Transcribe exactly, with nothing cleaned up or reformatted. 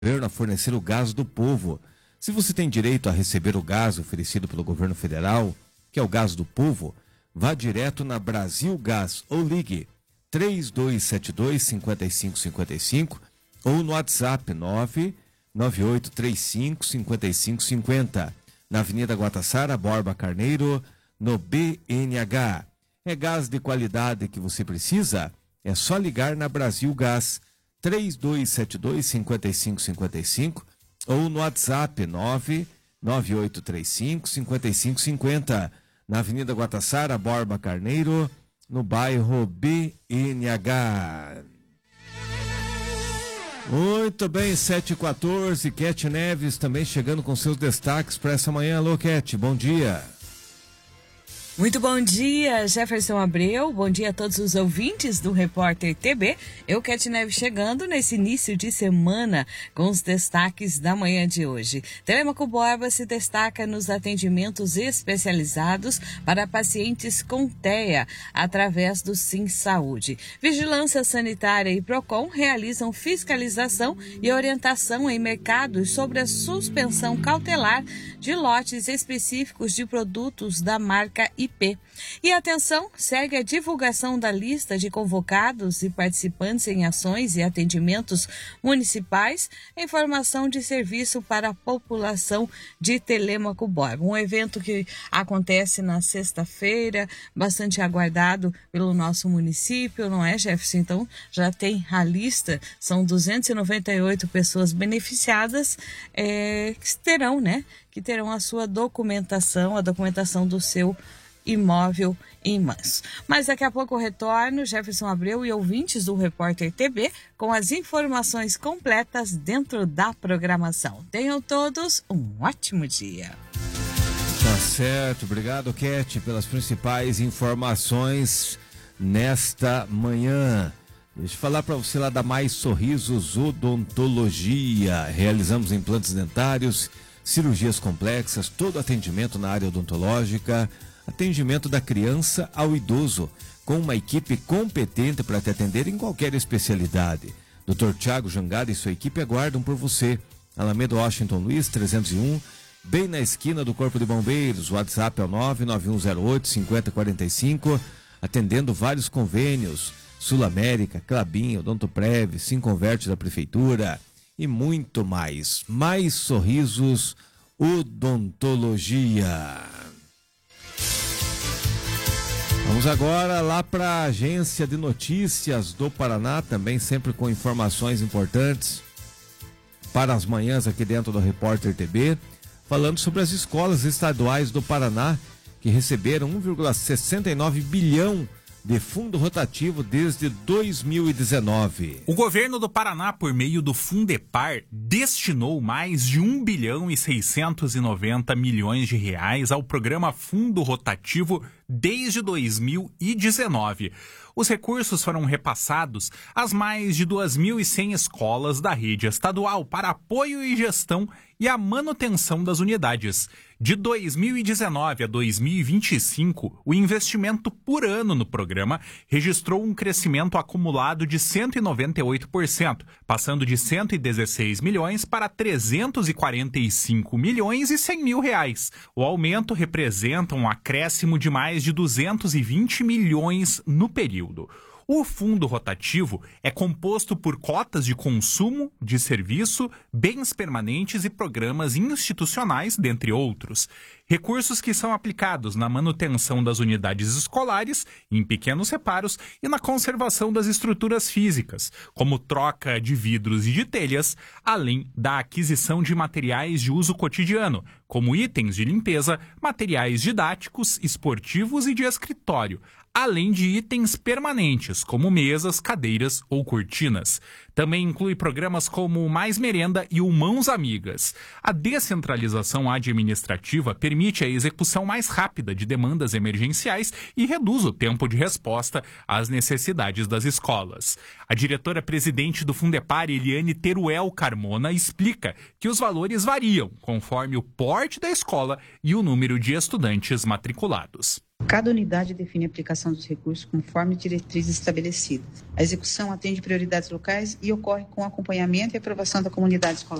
governo a fornecer o gás do povo. Se você tem direito a receber o gás oferecido pelo governo federal, que é o gás do povo, vá direto na Brasil Gás ou ligue três dois sete dois, cinco cinco cinco cinco ou no WhatsApp nove nove oito três cinco, cinco cinco cinco zero, na Avenida Guatassara, Borba Carneiro, no B N H. É gás de qualidade que você precisa? É só ligar na Brasil Gás três dois sete dois, cinco cinco cinco cinco ou no WhatsApp nove nove oito três cinco, cinco cinco cinco zero, na Avenida Guatassara, Borba Carneiro, no bairro B N H. Muito bem, sete e quatorze, Cat Neves também chegando com seus destaques para essa manhã. Alô, Cat, bom dia. Muito bom dia, Jefferson Abreu. Bom dia a todos os ouvintes do Repórter T B. Eu, Cat Neves, chegando nesse início de semana com os destaques da manhã de hoje. Telêmaco Borba se destaca nos atendimentos especializados para pacientes com T E A através do Sim Saúde. Vigilância Sanitária e Procon realizam fiscalização e orientação em mercados sobre a suspensão cautelar de lotes específicos de produtos da marca I P. E atenção, segue a divulgação da lista de convocados e participantes em ações e atendimentos municipais em formação de serviço para a população de Telêmaco Borba. Um evento que acontece na sexta-feira, bastante aguardado pelo nosso município, não é, Jefferson? Então, já tem a lista, são duzentas e noventa e oito pessoas beneficiadas é, que terão, né? que terão a sua documentação, a documentação do seu imóvel em mãos. Mas daqui a pouco eu retorno, Jefferson Abreu e ouvintes do Repórter T B, com as informações completas dentro da programação. Tenham todos um ótimo dia. Tá certo, obrigado, Cat, pelas principais informações nesta manhã. Deixa eu falar para você lá da Mais Sorrisos Odontologia. Realizamos implantes dentários, cirurgias complexas, todo atendimento na área odontológica, atendimento da criança ao idoso, com uma equipe competente para te atender em qualquer especialidade. doutor Tiago Jangada e sua equipe aguardam por você. Alameda Washington Luiz, trezentos e um, bem na esquina do Corpo de Bombeiros. O WhatsApp é o nove nove um zero oito, cinco zero quatro cinco, atendendo vários convênios, Sul América, Clabin, Odontoprev, Sinconverte da Prefeitura e muito mais. Mais Sorrisos Odontologia. Vamos agora lá para a Agência de Notícias do Paraná, também sempre com informações importantes para as manhãs aqui dentro do Repórter T B, falando sobre as escolas estaduais do Paraná que receberam um vírgula sessenta e nove bilhão de fundo rotativo desde dois mil e dezenove. O governo do Paraná, por meio do Fundepar, destinou mais de um bilhão e seiscentos e noventa milhões de reais ao programa Fundo Rotativo desde dois mil e dezenove. Os recursos foram repassados às mais de duas mil e cem escolas da rede estadual para apoio e gestão e a manutenção das unidades. De dois mil e dezenove a dois mil e vinte e cinco, o investimento por ano no programa registrou um crescimento acumulado de cento e noventa e oito por cento, passando de cento e dezesseis milhões para trezentos e quarenta e cinco milhões e cem mil reais. O aumento representa um acréscimo de mais de duzentos e vinte milhões no período. O fundo rotativo é composto por cotas de consumo, de serviço, bens permanentes e programas institucionais, dentre outros. Recursos que são aplicados na manutenção das unidades escolares, em pequenos reparos e na conservação das estruturas físicas, como troca de vidros e de telhas, além da aquisição de materiais de uso cotidiano, como itens de limpeza, materiais didáticos, esportivos e de escritório, além de itens permanentes, como mesas, cadeiras ou cortinas. Também inclui programas como o Mais Merenda e o Mãos Amigas. A descentralização administrativa permite a execução mais rápida de demandas emergenciais e reduz o tempo de resposta às necessidades das escolas. A diretora-presidente do Fundepar, Eliane Teruel Carmona, explica que os valores variam conforme o porte da escola e o número de estudantes matriculados. Cada unidade define a aplicação dos recursos conforme diretrizes estabelecidas. A execução atende prioridades locais e ocorre com acompanhamento e aprovação da comunidade escolar.